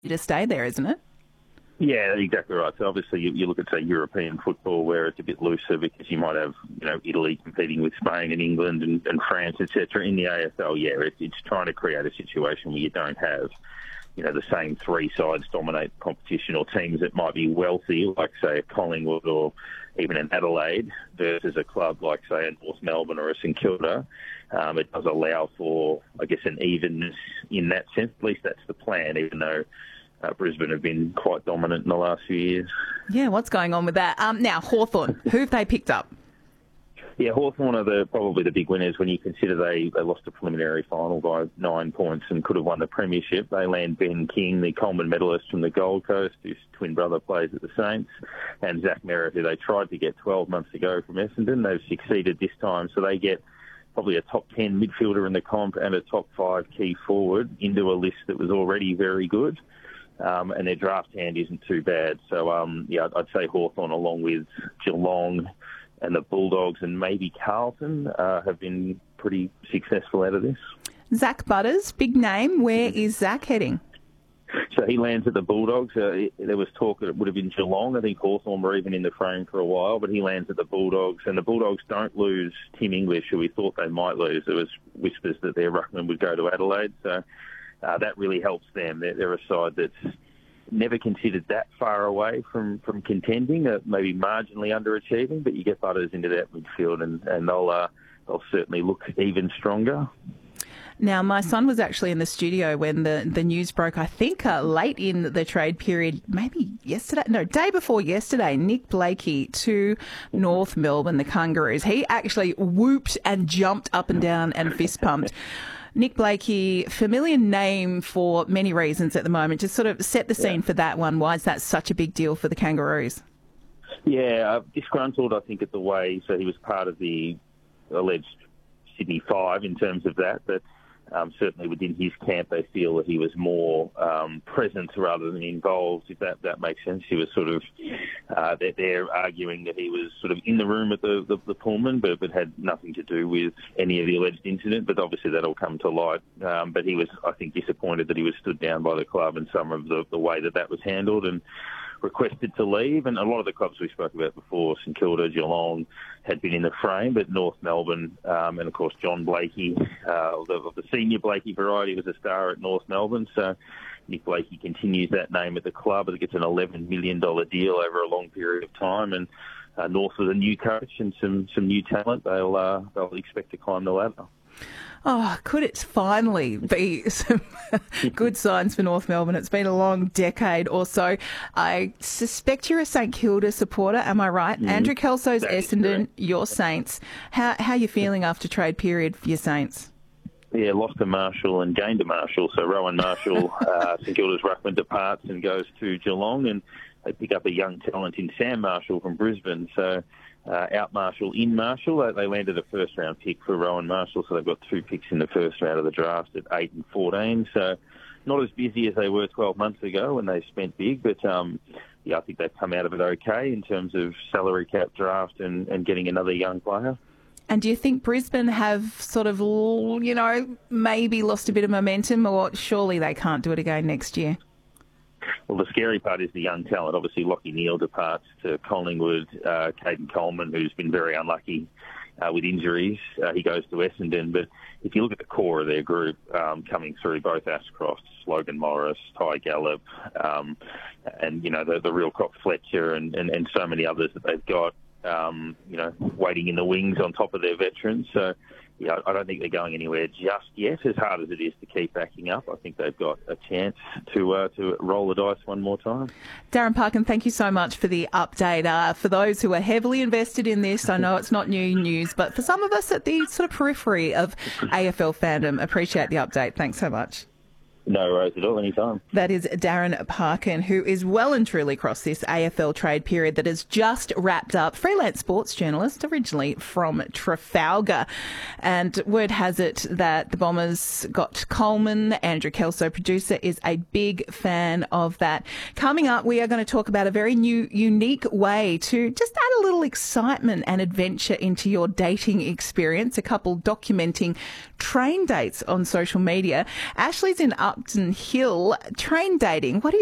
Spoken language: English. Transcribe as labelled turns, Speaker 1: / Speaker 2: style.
Speaker 1: to stay there, isn't it?
Speaker 2: Yeah, exactly right. So obviously you look at, say, European football where it's a bit looser because you might have, Italy competing with Spain and England and France, etc. In the AFL, it's trying to create a situation where you don't have, the same three sides dominate competition, or teams that might be wealthy, like, say, a Collingwood or even an Adelaide, versus a club like, say, a North Melbourne or a St Kilda. It does allow for, I guess, an evenness in that sense. At least that's the plan, even though Brisbane have been quite dominant in the last few years.
Speaker 1: Yeah, what's going on with that? Now, Hawthorn, who have they picked up?
Speaker 2: Yeah, Hawthorn are probably the big winners when you consider they lost a preliminary final by 9 points and could have won the premiership. They land Ben King, the Coleman medalist from the Gold Coast, whose twin brother plays at the Saints, and Zach Merritt, who they tried to get 12 months ago from Essendon. They've succeeded this time, so they get probably a top 10 midfielder in the comp and a top 5 key forward into a list that was already very good. And their draft hand isn't too bad. So, I'd say Hawthorn, along with Geelong and the Bulldogs and maybe Carlton, have been pretty successful out of this.
Speaker 1: Zach Butters, big name. Where is Zach heading?
Speaker 2: So he lands at the Bulldogs. There was talk that it would have been Geelong. I think Hawthorn were even in the frame for a while, but he lands at the Bulldogs. And the Bulldogs don't lose Tim English, who we thought they might lose. There was whispers that their ruckman would go to Adelaide. So that really helps them. They're a side that's never considered that far away from contending, maybe marginally underachieving, but you get Butters into that midfield and they'll certainly look even stronger.
Speaker 1: Now, my son was actually in the studio when the news broke, I think late in the trade period, maybe day before yesterday, Nick Blakey to North Melbourne, the Kangaroos. He actually whooped and jumped up and down and fist pumped. Nick Blakey, familiar name for many reasons at the moment. Just sort of set the scene for that one. Why is that such a big deal for the Kangaroos?
Speaker 2: Yeah, disgruntled, I think, at the way. So he was part of the alleged Sydney Five in terms of that. But certainly within his camp, they feel that he was more present rather than involved, if that makes sense. He was sort of, they're arguing that he was sort of in the room at the Pullman, but had nothing to do with any of the alleged incident. But obviously that'll come to light. But he was, I think, disappointed that he was stood down by the club and some of the way that was handled, and requested to leave. And a lot of the clubs we spoke about before, St Kilda, Geelong, had been in the frame, but North Melbourne, and of course John Blakey, of the senior Blakey variety, was a star at North Melbourne. So Nick Blakey continues that name at the club. I think it's an $11 million deal over a long period of time. And North with a new coach and some new talent, they'll expect to climb the ladder.
Speaker 1: Oh, could it finally be some good signs for North Melbourne? It's been a long decade or so. I suspect you're a St Kilda supporter, am I right? Mm-hmm. Andrew Kelso's Essendon, your Saints. How are you feeling after trade period for your Saints?
Speaker 2: Yeah, lost to Marshall and gained to Marshall. So Rowan Marshall, St Kilda's ruckman, departs and goes to Geelong, and they pick up a young talent in Sam Marshall from Brisbane. So out Marshall, in Marshall. They landed a first-round pick for Rowan Marshall, so they've got 2 picks in the first round of the draft at 8 and 14. So not as busy as they were 12 months ago when they spent big, but I think they've come out of it okay in terms of salary cap draft and getting another young player.
Speaker 1: And do you think Brisbane have sort of, maybe lost a bit of momentum, or surely they can't do it again next year?
Speaker 2: Well, the scary part is the young talent. Obviously, Lachie Neale departs to Collingwood. Caden Coleman, who's been very unlucky with injuries, he goes to Essendon. But if you look at the core of their group, coming through, both Ashcroft, Logan Morris, Ty Gallup, and, the real Cox Fletcher and so many others that they've got, waiting in the wings on top of their veterans. So, I don't think they're going anywhere just yet, as hard as it is to keep backing up. I think they've got a chance to roll the dice one more time. Darren
Speaker 1: Parkin, thank you so much for the update. For those who are heavily invested in this, I know it's not new news, but for some of us at the sort of periphery of AFL fandom, appreciate the update. Thanks so much.
Speaker 2: No worries at all, anytime.
Speaker 1: That is Darren Parkin, who is well and truly across this AFL trade period that has just wrapped up. Freelance sports journalist, originally from Trafalgar. And word has it that the Bombers got Coleman. Andrew Kelso, producer, is a big fan of that. Coming up, we are going to talk about a very new, unique way to just add a little excitement and adventure into your dating experience. A couple documenting train dates on social media. Ashley's in Upton Hill train dating. What are